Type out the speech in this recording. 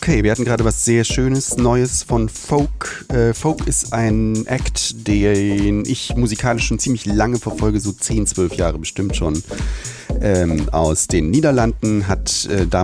Okay, wir hatten gerade was sehr Schönes, Neues von Folk. Folk ist ein Act, den ich musikalisch schon ziemlich lange verfolge, so 10, 12 Jahre bestimmt schon. Aus den Niederlanden, hat damals